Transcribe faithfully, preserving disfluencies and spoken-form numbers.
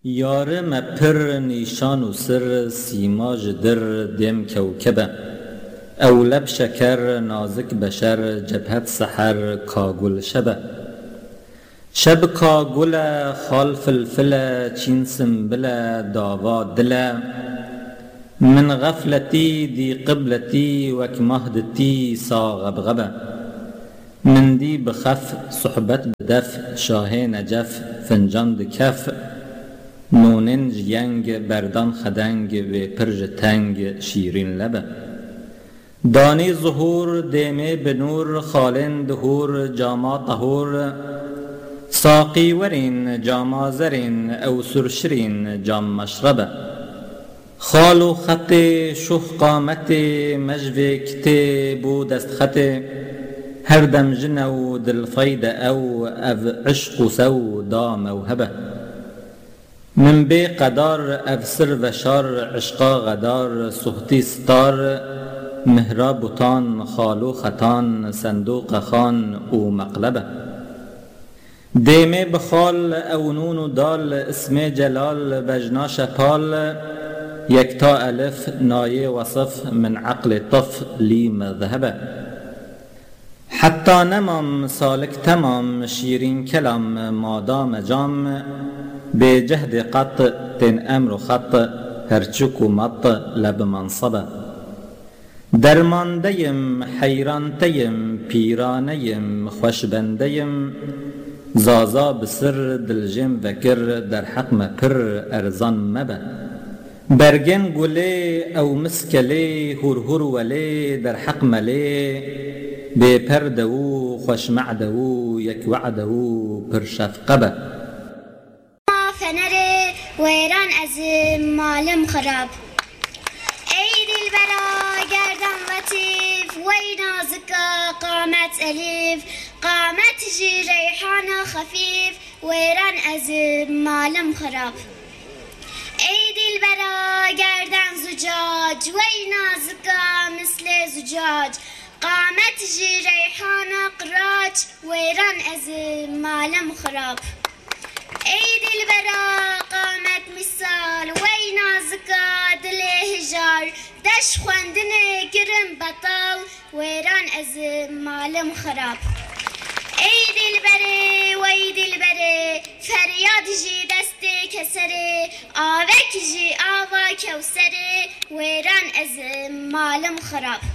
یاره مپر نیشان و سر سیماج در دیم کوکبه اولب شکر نازک بشر جبهت سحر کاگل شبه شب کاگل خال فلفل چین سنبل داوا دل من غفلتی دی قبلتی وک مهدتی سا غبغبه من دی بخف صحبت بدف شاه نجف فنجان دکف نونن جینگ بردان خدنگ و پرج تنگ شیرین لبه دانی ظهور دیمه بنور خالن دهور جاما طهور ساقی ورین جاما زرین او سرشرین جام مشربه خالو خط شوخ قامت مجوه کت بو دست خط هر دم جنو دل فاید او او عشق سو دا موهبه من بی قدار افسر و شار عشقا غدار سختی ستار مهرا بوتان خالو خطان صندوق خان او مقلبه دیمه بخال او نون و دال اسم جلال بجنا شپال یکتا الف نایه وصف من عقل طف لی مذهبه حتی نمام سالک تمام شیرین کلام مادام جام به جهد قط تن امر خط هرچک و مط لب منصبه درماندیم حیرانتیم پیرانیم خوشبندیم زازا بسر دلجم وکر در حق مپر ارزان مبه برگن گله او مسکله هر هر وله در حق مله به پردو خوش معدو یک وعدو پر شفقبه فنره ویران از مالم خراب ای دل برا گردم لطیف وی نازکا قامت الیف قامت جی ریحان خفیف ویران از مالم خراب ای دل برا گردم زجاج وی نازکا مثل زجاج قامت جی ریحان قراج ویران از مالم خراب ای دل برا قامت مثال وی نازکا دل هجار دش خواندن گرم بطال ویران از مالم خراب ای دل بره وی دل بره فریاد جی دست کسره آوک جی آوا کوسره ویران از مالم خراب